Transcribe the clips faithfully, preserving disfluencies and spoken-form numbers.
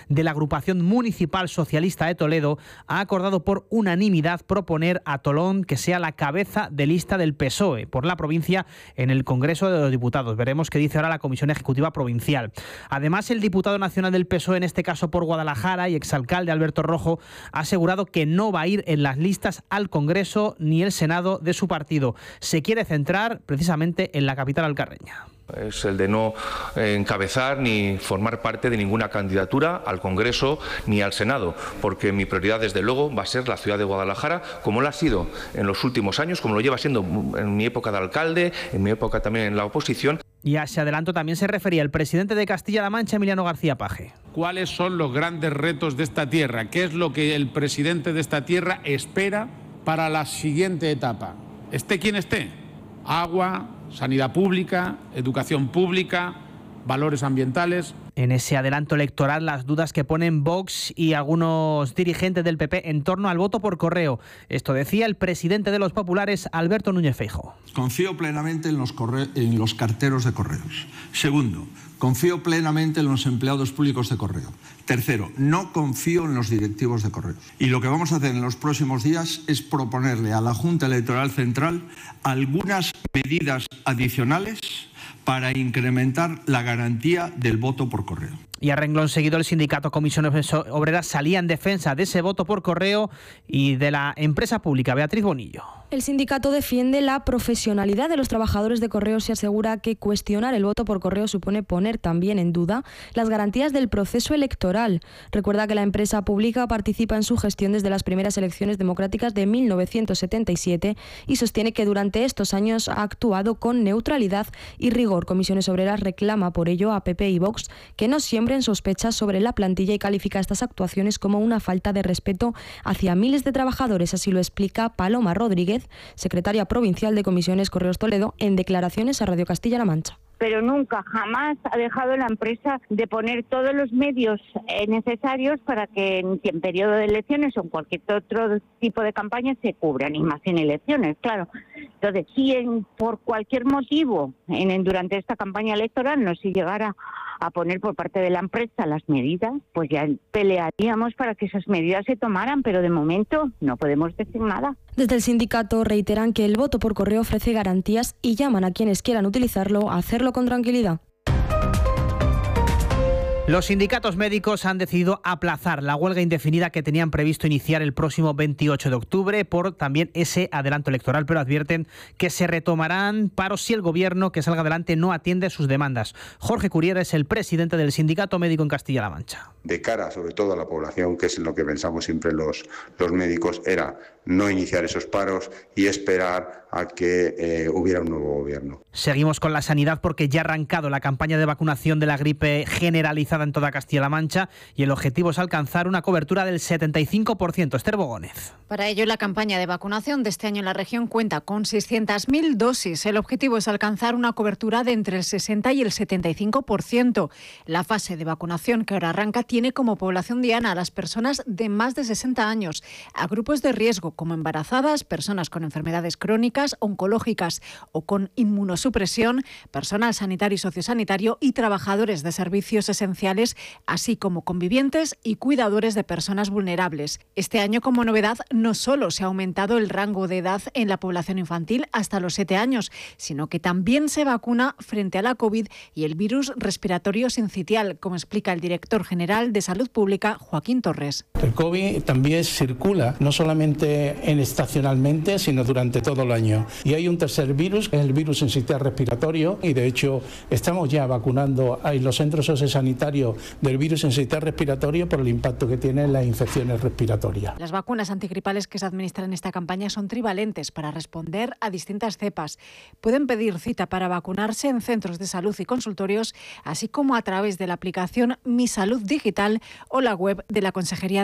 de la agrupación municipal socialista de Toledo ha acordado por unanimidad proponer a Tolón que sea la cabeza de lista del P S O E por la provincia en el Congreso de los Diputados. Veremos qué dice ahora la Comisión Ejecutiva Provincial. Además, el diputado nacional del P S O E, en este caso por Guadalajara, y exalcalde Alberto Rojo, ha asegurado que no va a ir en las listas al Congreso ni el Senado de su partido. Se quiere centrar precisamente en la capital alcarreña. Es el de no encabezar ni formar parte de ninguna candidatura al Congreso ni al Senado, porque mi prioridad desde luego va a ser la ciudad de Guadalajara, como lo ha sido en los últimos años, como lo lleva siendo en mi época de alcalde, en mi época también en la oposición. Y a ese adelanto también se refería el presidente de Castilla-La Mancha, Emiliano García Paje. ¿Cuáles son los grandes retos de esta tierra? ¿Qué es lo que el presidente de esta tierra espera para la siguiente etapa? Esté quien esté. Agua, sanidad pública, educación pública, valores ambientales. En ese adelanto electoral, las dudas que ponen Vox y algunos dirigentes del P P en torno al voto por correo. Esto decía el presidente de los populares, Alberto Núñez Feijóo. Confío plenamente en los, corre- en los carteros de correos. Segundo, confío plenamente en los empleados públicos de correo. Tercero, no confío en los directivos de correos. Y lo que vamos a hacer en los próximos días es proponerle a la Junta Electoral Central algunas medidas adicionales para incrementar la garantía del voto por correo. Y a renglón seguido, el sindicato Comisiones Obreras salía en defensa de ese voto por correo y de la empresa pública. Beatriz Bonillo. El sindicato defiende la profesionalidad de los trabajadores de correos y asegura que cuestionar el voto por correo supone poner también en duda las garantías del proceso electoral. Recuerda que la empresa pública participa en su gestión desde las primeras elecciones democráticas de mil novecientos setenta y siete y sostiene que durante estos años ha actuado con neutralidad y rigor. Comisiones Obreras reclama por ello a P P y Vox que no siembren sospechas sobre la plantilla y califica estas actuaciones como una falta de respeto hacia miles de trabajadores. Así lo explica Paloma Rodríguez, secretaria provincial de Comisiones Correos Toledo, en declaraciones a Radio Castilla-La Mancha. Pero nunca, jamás ha dejado la empresa de poner todos los medios eh, necesarios para que en, en periodo de elecciones o en cualquier otro tipo de campaña se cubran, y más en elecciones, claro. Entonces, si en, por cualquier motivo en, en, durante esta campaña electoral no se llegara a poner por parte de la empresa las medidas, pues ya pelearíamos para que esas medidas se tomaran, pero de momento no podemos decir nada. Desde el sindicato reiteran que el voto por correo ofrece garantías y llaman a quienes quieran utilizarlo a hacerlo con tranquilidad. Los sindicatos médicos han decidido aplazar la huelga indefinida que tenían previsto iniciar el próximo veintiocho de octubre por también ese adelanto electoral, pero advierten que se retomarán paros si el gobierno que salga adelante no atiende sus demandas. Jorge Curier es el presidente del Sindicato Médico en Castilla-La Mancha. De cara sobre todo a la población, que es lo que pensamos siempre los, los médicos, era no iniciar esos paros y esperar a que eh, hubiera un nuevo gobierno. Seguimos con la sanidad porque ya ha arrancado la campaña de vacunación de la gripe generalizada en toda Castilla-La Mancha y el objetivo es alcanzar una cobertura del setenta y cinco por ciento. Esther Bogónez. Para ello, la campaña de vacunación de este año en la región cuenta con seiscientas mil dosis. El objetivo es alcanzar una cobertura de entre el sesenta y el setenta y cinco por ciento. La fase de vacunación que ahora arranca tiene como población diana a las personas de más de sesenta años, a grupos de riesgo como embarazadas, personas con enfermedades crónicas, oncológicas o con inmunosupresión, personal sanitario y sociosanitario y trabajadores de servicios esenciales, así como convivientes y cuidadores de personas vulnerables. Este año, como novedad, no solo se ha aumentado el rango de edad en la población infantil hasta los siete años, sino que también se vacuna frente a la COVID y el virus respiratorio sincitial, como explica el director general de Salud Pública, Joaquín Torres. El COVID también circula, no solamente en estacionalmente, sino durante todo el año. Y hay un tercer virus, que es el virus sincitial respiratorio, y de hecho estamos ya vacunando en los centros sociosanitarios del virus sincitial respiratorio por el impacto que tiene en las infecciones respiratorias. Las vacunas antigripales que se administran en esta campaña son trivalentes para responder a distintas cepas. Pueden pedir cita para vacunarse en centros de salud y consultorios, así como a través de la aplicación Mi Salud Digital o la web de la Consejería de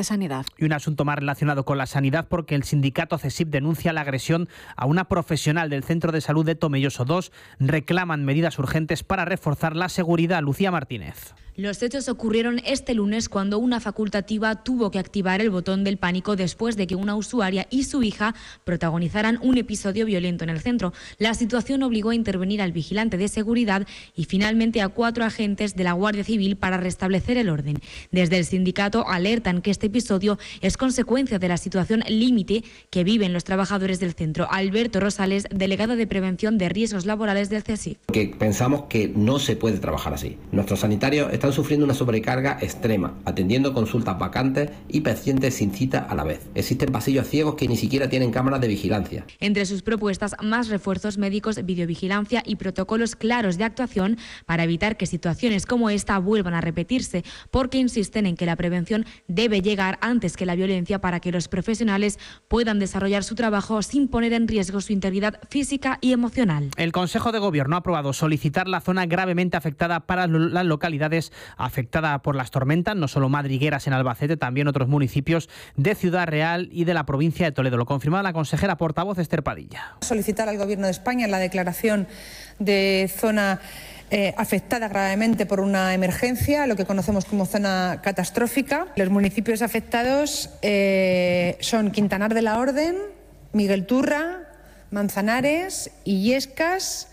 de Sanidad. Y un asunto más relacionado con la sanidad, porque el sindicato CESIP denuncia la agresión a una profesional del Centro de Salud de Tomelloso. Dos reclaman medidas urgentes para reforzar la seguridad. Lucía Martínez. Los hechos ocurrieron este lunes cuando una facultativa tuvo que activar el botón del pánico después de que una usuaria y su hija protagonizaran un episodio violento en el centro. La situación obligó a intervenir al vigilante de seguridad y finalmente a cuatro agentes de la Guardia Civil para restablecer el orden. Desde el sindicato alertan que este episodio es consecuencia de la situación límite que viven los trabajadores del centro. Alberto Rosales, delegado de Prevención de Riesgos Laborales del CESIF. Porque pensamos que no se puede trabajar así. Nuestros sanitarios están sufriendo una sobrecarga extrema, atendiendo consultas vacantes y pacientes sin cita a la vez. Existen pasillos ciegos que ni siquiera tienen cámaras de vigilancia. Entre sus propuestas, más refuerzos médicos, videovigilancia y protocolos claros de actuación para evitar que situaciones como esta vuelvan a repetirse, porque insisten en que la prevención debe llegar antes que la violencia para que los profesionales puedan desarrollar su trabajo sin poner en riesgo su integridad física y emocional. El Consejo de Gobierno ha aprobado solicitar la zona gravemente afectada para las localidades afectada por las tormentas, no solo Madrigueras en Albacete, también otros municipios de Ciudad Real y de la provincia de Toledo. Lo confirmaba la consejera portavoz Esther Padilla. Solicitar al Gobierno de España la declaración de zona eh, afectada gravemente por una emergencia, lo que conocemos como zona catastrófica. Los municipios afectados eh, son Quintanar de la Orden, Miguel Turra, Manzanares, Illescas,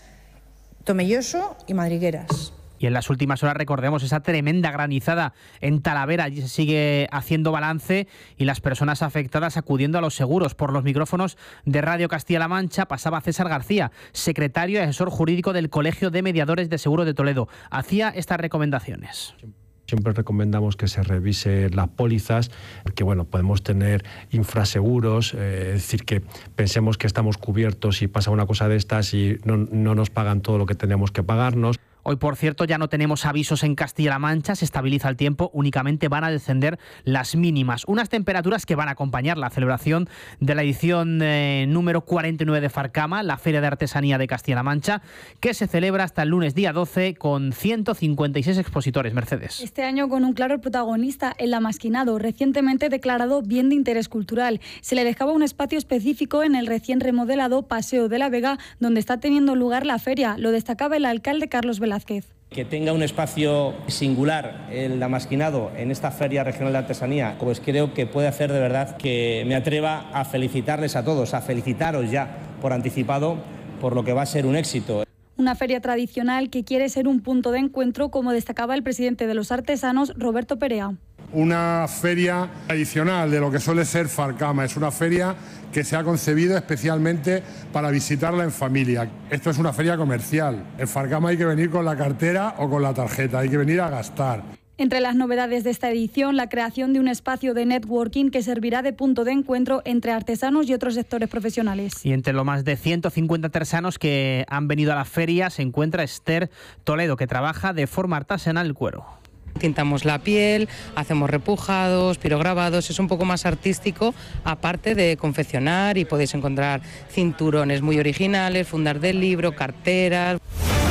Tomelloso y Madrigueras. Y en las últimas horas recordemos esa tremenda granizada en Talavera. Allí se sigue haciendo balance y las personas afectadas acudiendo a los seguros. Por los micrófonos de Radio Castilla-La Mancha pasaba César García, secretario y asesor jurídico del Colegio de Mediadores de Seguros de Toledo. Hacía estas recomendaciones. Siempre recomendamos que se revise las pólizas, porque bueno, podemos tener infraseguros, eh, es decir, que pensemos que estamos cubiertos y pasa una cosa de estas y no, no nos pagan todo lo que tenemos que pagarnos. Hoy, por cierto, ya no tenemos avisos en Castilla-La Mancha, se estabiliza el tiempo, únicamente van a descender las mínimas. Unas temperaturas que van a acompañar la celebración de la edición eh, número cuarenta y nueve de Farcama, la Feria de Artesanía de Castilla-La Mancha, que se celebra hasta el lunes día doce con ciento cincuenta y seis expositores. Mercedes. Este año con un claro protagonista, el Amasquinado, recientemente declarado bien de interés cultural. Se le dejaba un espacio específico en el recién remodelado Paseo de la Vega, donde está teniendo lugar la feria. Lo destacaba el alcalde Carlos Velázquez. Que tenga un espacio singular el Amasquinado en esta Feria Regional de Artesanía, pues creo que puede hacer de verdad que me atreva a felicitarles a todos, a felicitaros ya por anticipado por lo que va a ser un éxito. Una feria tradicional que quiere ser un punto de encuentro, como destacaba el presidente de los artesanos, Roberto Perea. Una feria tradicional de lo que suele ser Farcama, es una feria que se ha concebido especialmente para visitarla en familia. Esto es una feria comercial. En Farcama hay que venir con la cartera o con la tarjeta, hay que venir a gastar. Entre las novedades de esta edición, la creación de un espacio de networking que servirá de punto de encuentro entre artesanos y otros sectores profesionales. Y entre los más de ciento cincuenta artesanos que han venido a la feria se encuentra Esther Toledo, que trabaja de forma artesanal el cuero. Tintamos la piel, hacemos repujados, pirograbados, es un poco más artístico, aparte de confeccionar, y podéis encontrar cinturones muy originales, fundas del libro, carteras.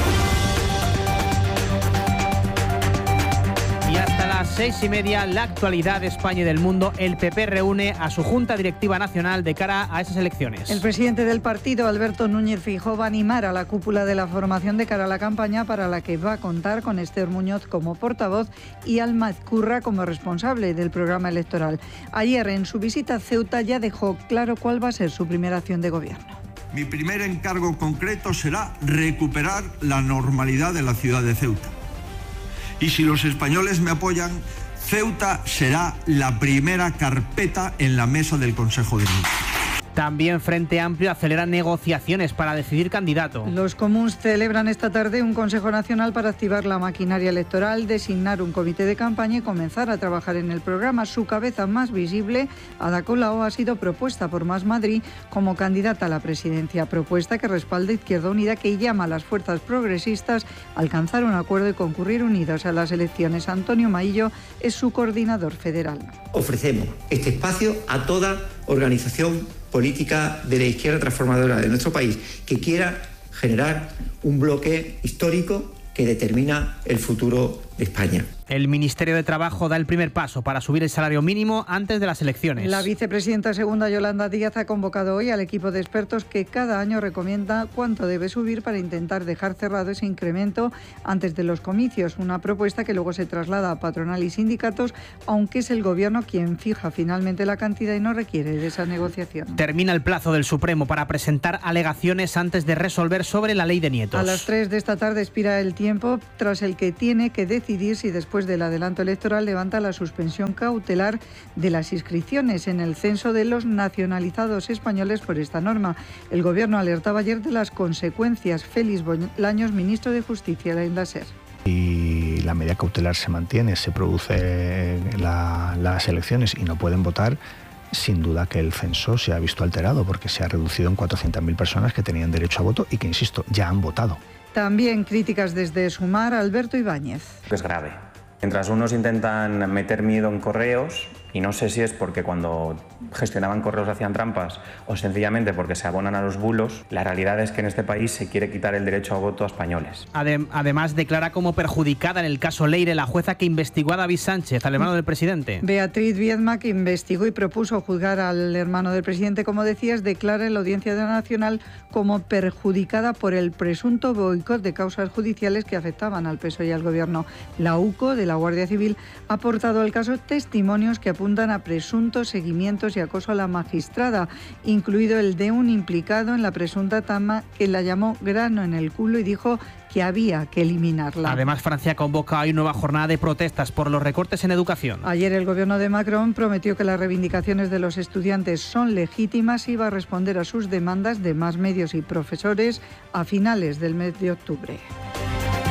Y hasta las seis y media, la actualidad de España y del mundo. El P P reúne a su Junta Directiva Nacional de cara a esas elecciones. El presidente del partido, Alberto Núñez Feijóo, va a animar a la cúpula de la formación de cara a la campaña, para la que va a contar con Esther Muñoz como portavoz y Alma Ezcurra como responsable del programa electoral. Ayer, en su visita a Ceuta, ya dejó claro cuál va a ser su primera acción de gobierno. Mi primer encargo concreto será recuperar la normalidad de la ciudad de Ceuta. Y si los españoles me apoyan, Ceuta será la primera carpeta en la mesa del Consejo de Ministros. También Frente Amplio acelera negociaciones para decidir candidato. Los comuns celebran esta tarde un Consejo Nacional para activar la maquinaria electoral, designar un comité de campaña y comenzar a trabajar en el programa. Su cabeza más visible, Ada Colau, ha sido propuesta por Más Madrid como candidata a la presidencia, propuesta que respalda Izquierda Unida, que llama a las fuerzas progresistas a alcanzar un acuerdo y concurrir unidos a las elecciones. Antonio Maillo es su coordinador federal. Ofrecemos este espacio a toda organización política de la izquierda transformadora de nuestro país que quiera generar un bloque histórico que determina el futuro de España. El Ministerio de Trabajo da el primer paso para subir el salario mínimo antes de las elecciones. La vicepresidenta segunda Yolanda Díaz ha convocado hoy al equipo de expertos que cada año recomienda cuánto debe subir para intentar dejar cerrado ese incremento antes de los comicios. Una propuesta que luego se traslada a patronal y sindicatos, aunque es el Gobierno quien fija finalmente la cantidad y no requiere de esa negociación. Termina el plazo del Supremo para presentar alegaciones antes de resolver sobre la ley de nietos. A las tres de esta tarde expira el tiempo tras el que tiene que decidir si después del adelanto electoral levanta la suspensión cautelar de las inscripciones en el censo de los nacionalizados españoles por esta norma. El Gobierno alertaba ayer de las consecuencias. Félix Bolaños, ministro de Justicia de la SER. Y la medida cautelar se mantiene, se produce la, las elecciones y no pueden votar, sin duda que el censo se ha visto alterado porque se ha reducido en cuatrocientas mil personas que tenían derecho a voto y que, insisto, ya han votado. También críticas desde Sumar, Alberto Ibáñez. Es grave. Mientras unos intentan meter miedo en correos, y no sé si es porque cuando gestionaban correos hacían trampas o sencillamente porque se abonan a los bulos, la realidad es que en este país se quiere quitar el derecho a voto a españoles. Además, declara como perjudicada en el caso Leire la jueza que investigó a David Sánchez, al hermano del presidente. Beatriz Viedma, que investigó y propuso juzgar al hermano del presidente, como decías, declara en la Audiencia Nacional como perjudicada por el presunto boicot de causas judiciales que afectaban al P S O E y al Gobierno. La U C O de la Guardia Civil ha aportado al caso testimonios que apuntan a presuntos seguimientos y acoso a la magistrada, incluido el de un implicado en la presunta tama que la llamó grano en el culo y dijo que había que eliminarla. Además, Francia convoca hoy nueva jornada de protestas por los recortes en educación. Ayer el gobierno de Macron prometió que las reivindicaciones de los estudiantes son legítimas y va a responder a sus demandas de más medios y profesores a finales del mes de octubre.